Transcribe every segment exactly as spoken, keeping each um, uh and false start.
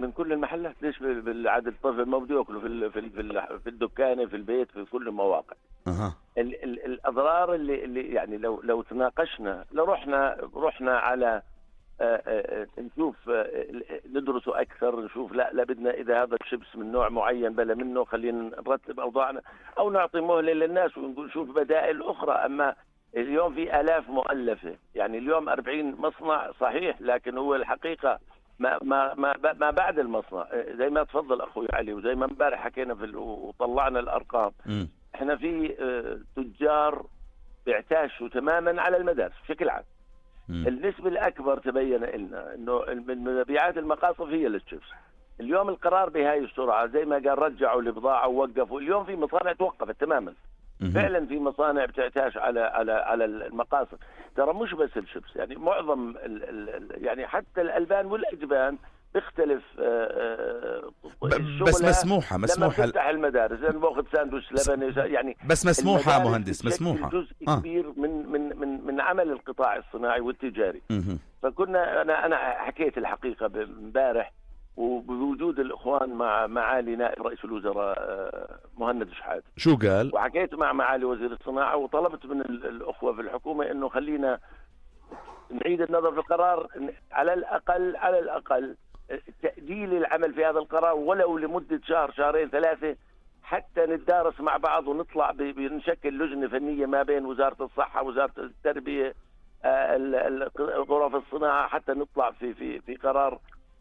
من كل المحلات. ليش بالعدد الطفل ما بده ياكلوا في في في الدكانه في البيت في كل المواقع. أه. ال ال الاضرار اللي اللي يعني لو لو تناقشنا لو رحنا رحنا على آآ آآ نشوف ندرسه اكثر، نشوف لا لا بدنا اذا هذا الشيبس من نوع معين بلا منه خلينا نرتب اوضاعنا او نعطي مهله للناس ونقول نشوف بدائل اخرى. اما اليوم في آلاف مؤلفة، يعني اليوم أربعين مصنع صحيح، لكن هو الحقيقة ما ما ما, ما بعد المصنع زي ما تفضل أخوي علي وزي ما امبارح حكينا في وطلعنا الأرقام. م. احنا في تجار بيعتاشوا تماما على المدارس بشكل عام. م. النسبة الأكبر تبين لنا إنه من مبيعات المقاصف هي للشيبس. اليوم القرار بهاي السرعة زي ما قال رجعوا البضاعة ووقفوا. اليوم في مصانع توقفت تماما. فعلا في مصانع بتعتاش على على على المقاصف. ترى مش بس الشيبس، يعني معظم ال ال يعني حتى الالبان والاجبان بيختلف. بس مسموحه مسموحه لما تفتح المدارس لما باخذ ساندويش لبني يعني بس مسموحه مهندس مسموحه جزء آه. كبير من من من من عمل القطاع الصناعي والتجاري. مه. فكنا انا انا حكيت الحقيقه امبارح وبوجود الاخوان مع معالي نائب رئيس الوزراء مهند شحات. شو قال؟ وحكيت مع معالي وزير الصناعه وطلبت من الاخوه في الحكومه انه خلينا نعيد النظر في القرار، على الاقل على الاقل تاجيل العمل في هذا القرار ولو لمده شهر شهرين ثلاثه حتى نتدارس مع بعض ونطلع بنشكل لجنه فنيه ما بين وزاره الصحه وزاره التربيه غرف الصناعه حتى نطلع في في في قرار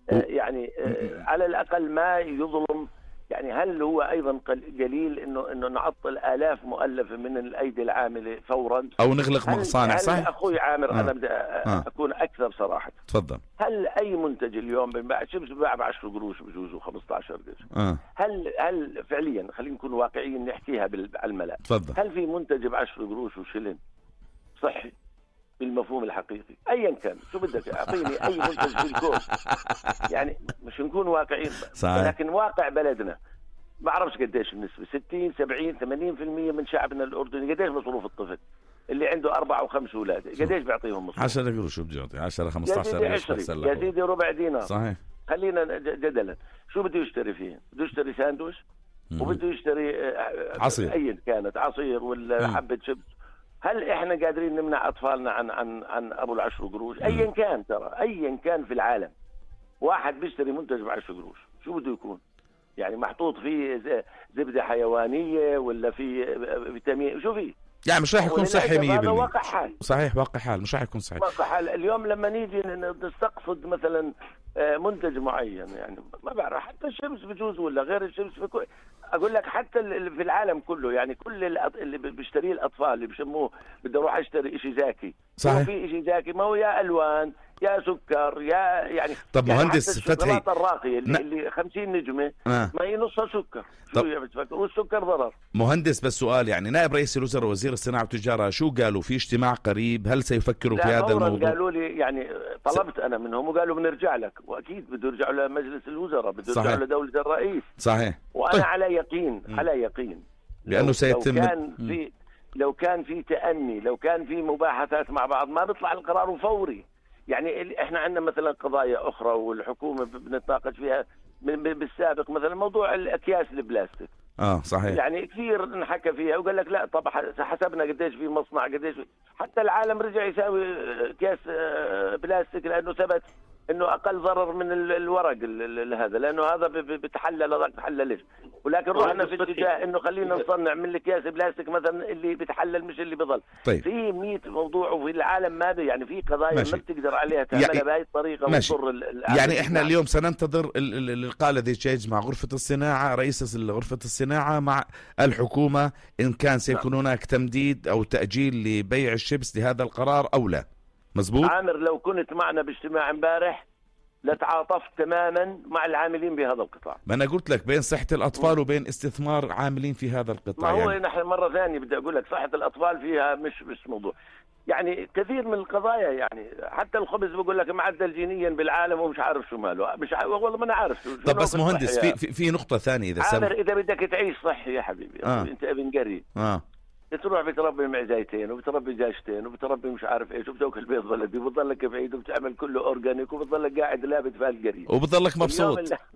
يعني على الأقل ما يظلم. يعني هل هو أيضا قليل إنه إنه نعطل آلاف مؤلفة من الأيدي العاملة فورا أو نغلق مصانع؟ صح. صحيح أخوي عامر آه. أنا بدي آه. أكون أكثر صراحة. تفضل. هل أي منتج اليوم بنباع شيبس بباع ب عشرة قروش بجوز وخمسة عشر قرش؟ آه. هل هل فعليا خلينا نكون واقعيين نحكيها على الملأ. تفضل. هل في منتج ب عشرة قروش وشلن صحي بالمفهوم الحقيقي ايا كان؟ شو بدك اعطيني اي منتج في الكون. يعني مش نكون واقعيين صحيح. لكن واقع بلدنا بعرفش قديش النسبه ستين سبعين ثمانين بالمئة من شعبنا الاردني قديش مصروف الطفل اللي عنده اربع وخمس اولاد قديش بيعطيهم مصروف؟ عشرة قروش. شو بده يعطي عشرة خمسة عشر قرش يا سيدي ربع دينار. صحيح. خلينا جدلا شو بده يشتري فيه؟ بده يشتري ساندويش وبده يشتري عصير ايا كانت عصير ولا مم. حبه شيبس. هل احنا قادرين نمنع اطفالنا عن عن عن ابو العشر قروش؟ ايا كان ترى ايا كان في العالم واحد بيشتري منتج بعشر قروش شو بده يكون؟ يعني محطوط فيه زبده حيوانيه ولا في فيتامين شو فيه؟ يعني مش راح يكون صحي مية بالمية. واقع حال. صحيح واقع حال مش راح يكون صحي. واقع حال. اليوم لما نيجي نستقصد مثلا منتج معين يعني ما بعرف حتى الشمس بجوز ولا غير الشمس في اقول لك حتى في العالم كله يعني كل اللي بيشتريه الاطفال اللي بيسموه بدي اروح اشتري شيء زاكي. صحيح. في شيء زاكي ما هو يا الوان يا سكر يا يعني. طب يعني مهندس فتحي الشوكولاته الراقيه اللي, ن... اللي خمسين نجمه آه. ما هي نصها سكر. شو يعني بتفكر والسكر ضرر. مهندس بس سؤال يعني نائب رئيس الوزراء وزير الصناعه والتجاره شو قالوا في اجتماع قريب هل سيفكروا في هذا الموضوع؟ قالوا لي يعني طلبت انا منهم وقالوا بنرجع لك واكيد بده يرجعوا لمجلس الوزراء بده يرجعوا لدوله الرئيس. صحيح. وانا طيب. على يقين م. على يقين لانه سيتم لو كان في لو كان في تأني لو كان في مباحثات مع بعض ما بيطلع القرار فوري. يعني احنا عندنا مثلا قضايا اخرى والحكومه بنتناقش فيها بالسابق مثلا موضوع الاكياس البلاستيك. اه صحيح. يعني كثير انحكى فيها وقال لك لا طب حسبنا قديش في مصنع قديش حتى العالم رجع يساوي اكياس بلاستيك لانه ثبت انه اقل ضرر من الورق هذا لانه هذا بتحلل هذاك بتحللش. ولكن رحنا في اتجاه انه خلينا نصنع من الاكياس بلاستيك مثلا اللي بتحلل مش اللي بضل. طيب. في مية موضوع وفي العالم ما يعني في قضايا ماشي. ما بتقدر عليها تعملها يعني بهي الطريقه وتضر العالم. يعني احنا اليوم سننتظر اللقاء الذي سيجمع مع غرفه الصناعه رئيس غرفه الصناعه مع الحكومه ان كان سيكون نعم. هناك تمديد او تاجيل لبيع الشيبس لهذا القرار او لا. مزبوط. عامر لو كنت معنا باجتماع امبارح لتعاطفت تماما مع العاملين بهذا القطاع. ما انا قلت لك بين صحة الاطفال وبين استثمار عاملين في هذا القطاع. ما هو يعني. نحن مرة ثانية بدي اقول لك صحة الاطفال فيها مش مش موضوع. يعني كثير من القضايا يعني حتى الخبز بقول لك معدل جينيا بالعالم ومش عارف شو ماله مش عارف والله ما انا عارف. طب بس مهندس في, في في نقطة ثانية اذا عامر اذا بدك تعيش صحي يا حبيبي آه. انت ابن قري اه بتروح بتربي معزايتين وبتربي دجاجتين وبتربي مش عارف ايش وبتاكل بيض بلدي وبتضلك بعيد وبتعمل كله اورجانيك وبتضلك قاعد لابد في القريه وبتضلك مبسوط.